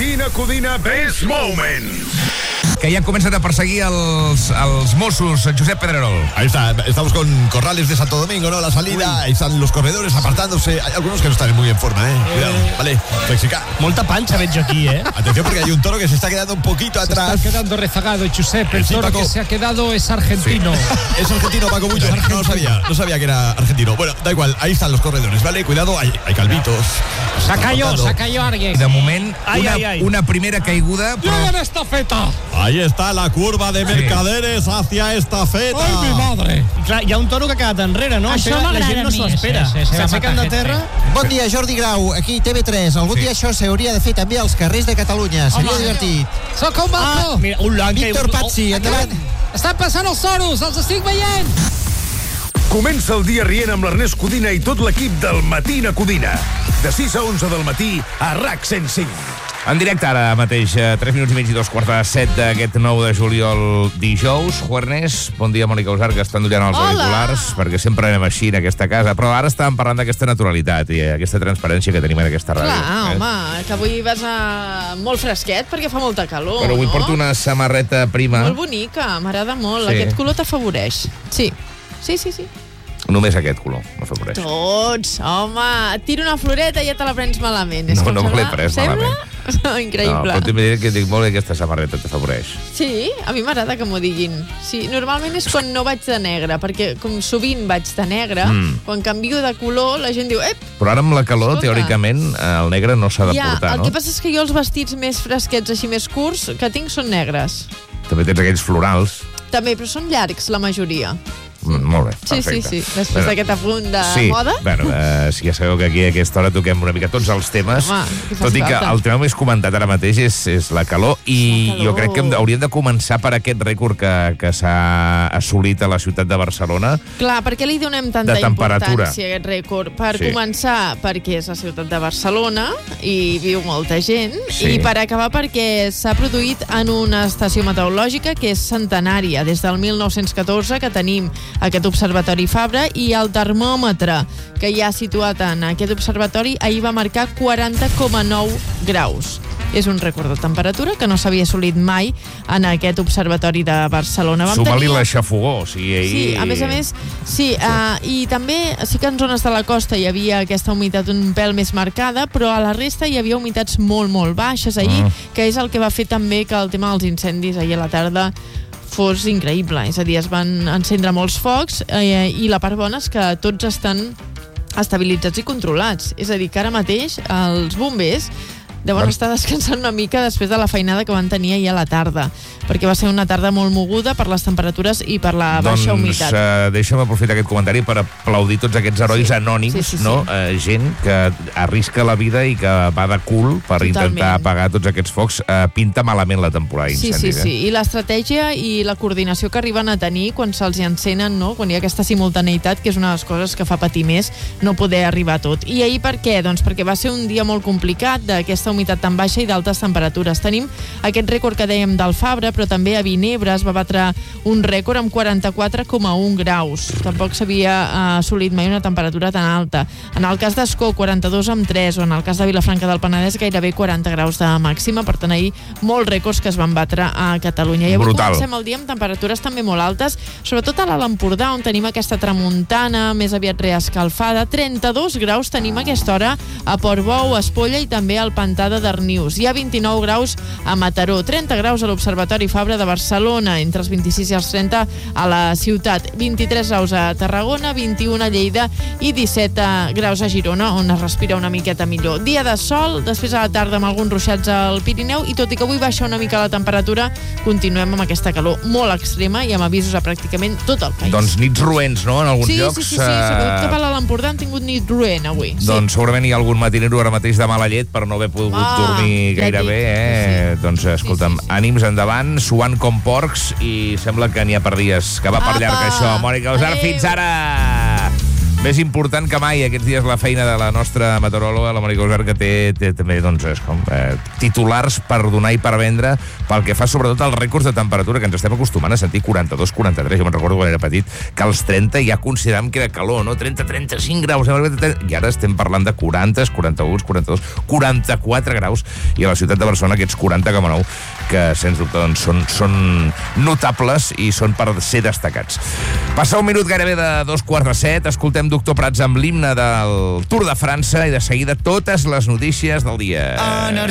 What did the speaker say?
Codina Best Moments. Que ya comienzan a perseguir als Mossos, Josep Pedrerol. Ahí está, estamos con Corrales de Santo Domingo, ¿no? La salida, ahí están los corredores apartándose. Hay algunos que no están muy en forma, Cuidado, vale, flexica. Molta pancha veig aquí, Atención porque hay un toro que se está quedando un poquito atrás. Se está quedando rezagado, Josep. El toro Paco. que se ha quedado es argentino. Sí. Es argentino, Paco Bullo. No sabía que era argentino. Bueno, da igual, ahí están los corredores, ¿vale? Cuidado, hay calvitos. Se ha caído alguien. De moment, Ai. una primera caiguda, però... ¡Llegan estafeta! Ahí está la curva de Mercaderes hacia Estafeta. ¡Ay, mi madre! Clar, hi ha un toro que ha quedat enrere, no? Això La m'agrada gent no a mi, s'ho espera. sí, S'aixequen de terra. Bon dia, Jordi Grau, aquí TV3. Algun dia això s'hauria de fer també als carrers de Catalunya. Seria divertit. Soc un balcó! Mira, un blanc. Víctor Pazzi, endavant. Estan passant els toros, els estic veient! Comença el dia rient amb l'Ernest Codina i tot l'equip del Matina Codina. De 6 a 11 del matí a RAC 105. En directe ara mateix, 3 minuts i mig i 2:45 d'aquest 9 de juliol dijous. Juernes, bon dia, Mònica Usar, que estan endollant els auriculars, perquè sempre anem així en aquesta casa, però ara estàvem parlant d'aquesta naturalitat i aquesta transparència que tenim en aquesta ràdio. Clar, home, que avui vas molt fresquet perquè fa molta calor, Però avui no? porto una samarreta prima. Molt bonica, m'agrada molt. Sí. Aquest color t'afavoreix. Sí. Només aquest color m'afavoreix. Tots, home, et tiro una floreta i ja te la prens malament. És que No em me l'he sembla- pres sembla? No, Increïble. però t'he dit que dic molt bé que aquesta samarreta t'afavoreix. Sí, a mi m'agrada que m'ho diguin. Sí, normalment és quan no vaig de negre, perquè com sovint vaig de negre, quan canvio de color la gent diu, ep, Però ara amb la calor, Escolta. teòricament, el negre no s'ha de ja, portar, el no? que passa és que jo els vestits més fresquets, així més curts, que tinc són negres. També tens aquells florals. També, però són llargs, la majoria. Molt bé, Sí, perfecte. sí. Després d'aquest apunt de moda. Bueno, sí, ja sabeu que aquí a aquesta hora toquem una mica tots els temes, Home, que faci tot i que falta. el tema més comentat ara mateix és la calor, i La calor. jo crec que hauríem de començar per aquest rècord que s'ha assolit a la ciutat de Barcelona. Clar, per què li donem tanta De temperatura. importància a aquest rècord? Per Sí. començar, perquè és la ciutat de Barcelona i viu molta gent, Sí. i per acabar perquè s'ha produït en una estació meteorològica que és centenària. Des del 1914 que tenim aquest observatori Fabra, i el termòmetre que hi ha situat en aquest observatori ahir va marcar 40,9 graus. És un rècord de temperatura que no s'havia assolit mai en aquest observatori de Barcelona. Suma-li l'aixafogó, o sigui, ahir... Sí, a més, sí, i també sí que en zones de la costa hi havia aquesta humitat un pèl més marcada, però a la resta hi havia humitats molt, molt baixes ahir, que és el que va fer també que el tema dels incendis ahir a la tarda fos increïble. És a dir, es van encendre molts focs i la part bona és que tots estan estabilitzats i controlats. És a dir, que ara mateix els bombers deuen estar descansant una mica després de la feinada que van tenir ahir a la tarda, perquè va ser una tarda molt moguda per les temperatures i per la baixa humitat. Doncs deixa'm aprofitar aquest comentari per aplaudir tots aquests herois anònims, Sí. no? Gent que arrisca la vida i que va de cul per intentar apagar tots aquests focs. Pinta malament la temporada d'incendis. Sí. I l'estratègia i la coordinació que arriben a tenir quan se'ls hi encenen, no? Quan hi ha aquesta simultaneïtat, que és una de les coses que fa patir més no poder arribar a tot. I ahir per què? Doncs perquè va ser un dia molt complicat d'aquesta humitat tan baixa i d'altes temperatures. Tenim aquest rècord que dèiem del Fabra, però també a Vinebre es va batre un rècord amb 44,1 graus. Tampoc s'havia assolit mai una temperatura tan alta. En el cas d'Ascó, 42,3, o en el cas de Vilafranca del Penedès, gairebé 40 graus de màxima. Per tant, ahir molts rècords que es van batre a Catalunya. I avui comencem el dia amb temperatures també molt altes, sobretot a l'Alt Empordà, on tenim aquesta tramuntana més aviat reescalfada. 32 graus tenim a aquesta hora a Portbou, a Espolla i també al Pantà de Darnius. Hi ha 29 graus a Mataró, 30 graus a l'Observatori Fabra de Barcelona, entre els 26 i els 30 a la ciutat, 23 graus a Tarragona, 21 a Lleida i 17 graus a Girona, on es respira una miqueta millor. Dia de sol, després a la tarda amb alguns ruixats al Pirineu, i tot i que avui baixa una mica la temperatura, continuem amb aquesta calor molt extrema i amb avisos a pràcticament tot el país. Doncs nits roents, no?, en alguns llocs. Sí, sobretot cap a l'Alt Empordà han tingut nit roent avui. Doncs segurament hi ha algun matinero ara mateix de mala llet per no haver pogut dormir gaire bé, Doncs escolta'm, ànims endavant, suant com porcs, i sembla que n'hi ha per dies, que va per llarg això. Mònica Usar, fins ara! Més important que mai aquests dies la feina de la nostra meteoròloga, la Mònica Usar, que té també titulars per donar i per vendre pel que fa sobretot als rècords de temperatura, que ens estem acostumant a sentir 42, 43. Jo me'n recordo quan era petit que als 30 ja consideràvem que era calor, no? 30, 35 graus. I ara estem parlant de 40, 41, 42, 44 graus. I a la ciutat de Barcelona aquests 40,9, que sens dubte doncs, són notables i són per ser destacats. Passa un minut gairebé de 2:45, escoltem Doctor Prats amb l'himne del Tour de França i de seguida totes les notícies del dia.